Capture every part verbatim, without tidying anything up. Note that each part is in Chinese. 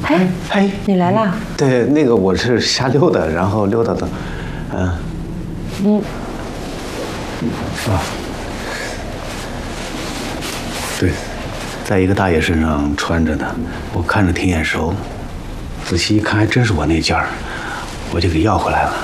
哎哎， 你来啦？ 对，那个我是瞎溜达，然后溜达的，嗯，嗯，啊，对，在一个大爷身上穿着的，我看着挺眼熟，仔细一看还真是我那件儿，我就给要回来了。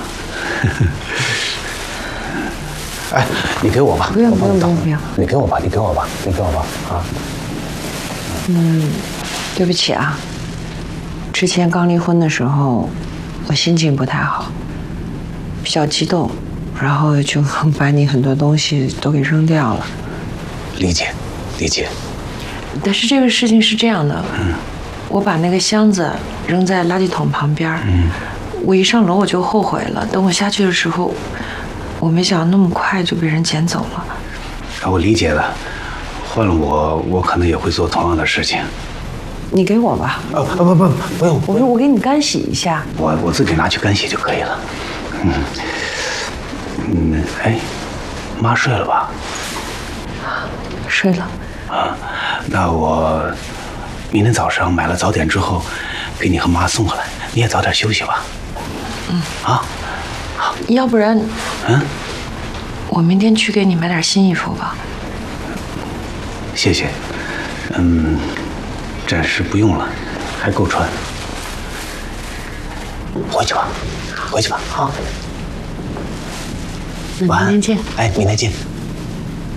哎，你给我吧， 不用不用不用不用， 你给我吧，你给我吧，你给我吧，啊。 嗯，对不起啊，之前刚离婚的时候，我心情不太好，比较激动，然后就把你很多东西都给扔掉了。 理解，理解。 但是这个事情是这样的，嗯，我把那个箱子扔在垃圾桶旁边，嗯，我一上楼我就后悔了，等我下去的时候，我没想到那么快就被人捡走了。 啊，我理解了。换了我，我可能也会做同样的事情。 你给我吧。 啊不不不，不用。 我说我给你干洗一下。 我我自己拿去干洗就可以了。嗯嗯，哎，妈睡了吧？ 睡了。 啊，那我明天早上买了早点之后，给你和妈送回来，你也早点休息吧。嗯。啊。好。 要不然， 嗯， 我明天去给你买点新衣服吧。 谢谢，嗯，暂时不用了，还够穿。回去吧，回去吧，好。 那明天见。 哎，明天见。